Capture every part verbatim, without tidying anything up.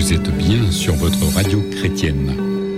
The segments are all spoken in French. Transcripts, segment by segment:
Vous êtes bien sur votre radio chrétienne.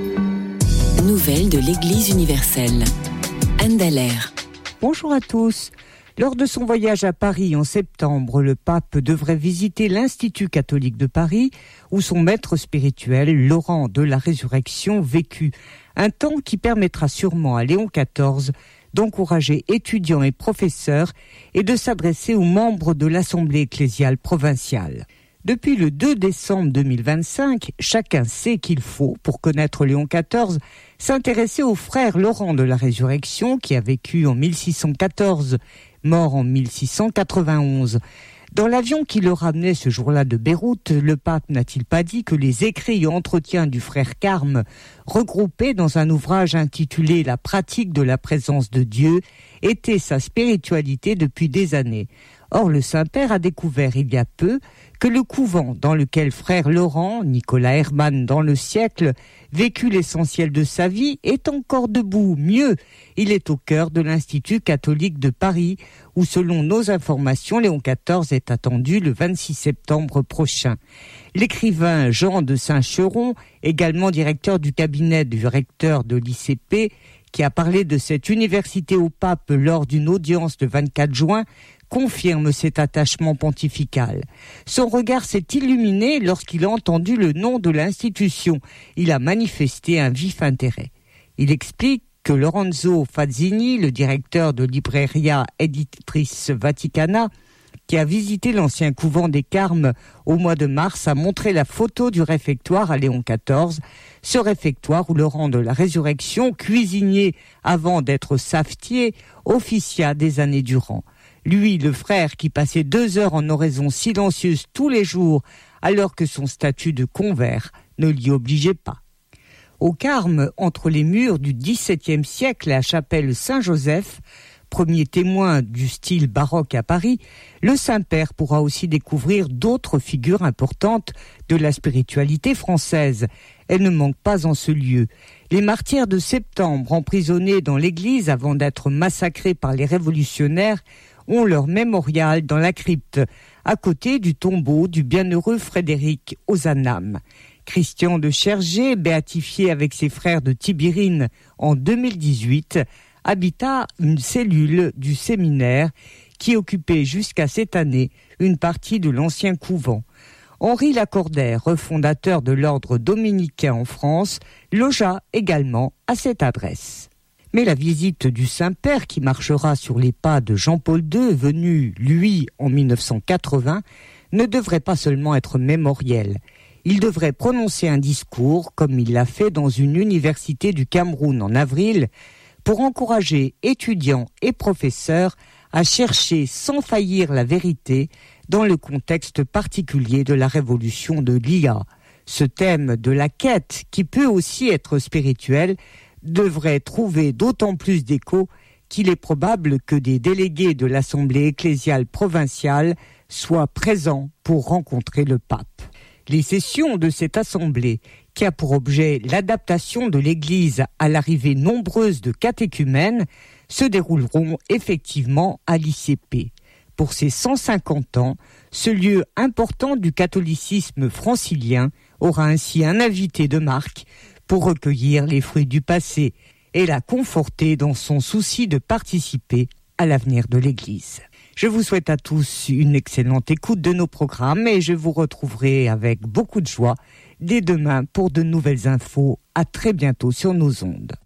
Nouvelles de l'Église universelle. Anne Dallaire. Bonjour à tous. Lors de son voyage à Paris en septembre, le pape devrait visiter l'Institut catholique de Paris, où son maître spirituel, Laurent de la Résurrection, vécut. Un temps qui permettra sûrement à Léon quatorze d'encourager étudiants et professeurs et de s'adresser aux membres de l'Assemblée ecclésiale provinciale. Depuis le deux décembre deux mille vingt-cinq, chacun sait qu'il faut, pour connaître Léon quatorze, s'intéresser au frère Laurent de la Résurrection qui a vécu en mille six cent quatorze, mort en mille six cent quatre-vingt-onze. Dans l'avion qui le ramenait ce jour-là de Beyrouth, le pape n'a-t-il pas dit que les écrits et entretiens du frère Carme, regroupés dans un ouvrage intitulé « La pratique de la présence de Dieu », étaient sa spiritualité depuis des années. Or, le Saint-Père a découvert il y a peu que le couvent dans lequel frère Laurent, Nicolas Herman dans le siècle, vécut l'essentiel de sa vie, est encore debout. Mieux, il est au cœur de l'Institut catholique de Paris, où selon nos informations, Léon quatorze est attendu le vingt-six septembre prochain. L'écrivain Jean de Saint-Cheron, également directeur du cabinet du recteur de l'I C P, qui a parlé de cette université au pape lors d'une audience le vingt-quatre juin, confirme cet attachement pontifical. Son regard s'est illuminé lorsqu'il a entendu le nom de l'institution. Il a manifesté un vif intérêt. Il explique que Lorenzo Fazzini, le directeur de Libreria Editrice Vaticana, qui a visité l'ancien couvent des Carmes au mois de mars, a montré la photo du réfectoire à Léon quatorze, ce réfectoire où Laurent de la Résurrection, cuisinier avant d'être savetier, officia des années durant. Lui, le frère qui passait deux heures en oraison silencieuse tous les jours, alors que son statut de convers ne l'y obligeait pas. Au Carme, entre les murs du dix-septième siècle, la chapelle Saint-Joseph, premier témoin du style baroque à Paris, le Saint-Père pourra aussi découvrir d'autres figures importantes de la spiritualité française. Elle ne manque pas en ce lieu. Les martyrs de septembre, emprisonnés dans l'église avant d'être massacrés par les révolutionnaires, ont leur mémorial dans la crypte, à côté du tombeau du bienheureux Frédéric Ozanam. Christian de Chergé, béatifié avec ses frères de Tibérine en deux mille dix-huit, habita une cellule du séminaire qui occupait jusqu'à cette année une partie de l'ancien couvent. Henri Lacordaire, refondateur de l'ordre dominicain en France, logea également à cette adresse. Mais la visite du Saint-Père, qui marchera sur les pas de Jean-Paul deux, venu, lui, en mille neuf cent quatre-vingts, ne devrait pas seulement être mémoriel. Il devrait prononcer un discours, comme il l'a fait dans une université du Cameroun en avril, pour encourager étudiants et professeurs à chercher sans faillir la vérité dans le contexte particulier de la révolution de l'I A. Ce thème de la quête, qui peut aussi être spirituel, devrait trouver d'autant plus d'écho qu'il est probable que des délégués de l'Assemblée ecclésiale provinciale soient présents pour rencontrer le pape. Les sessions de cette assemblée, qui a pour objet l'adaptation de l'Église à l'arrivée nombreuse de catéchumènes, se dérouleront effectivement à l'I C P. Pour ses cent cinquante ans, ce lieu important du catholicisme francilien aura ainsi un invité de marque pour recueillir les fruits du passé et la conforter dans son souci de participer à l'avenir de l'Église. Je vous souhaite à tous une excellente écoute de nos programmes et je vous retrouverai avec beaucoup de joie dès demain pour de nouvelles infos. À très bientôt sur nos ondes.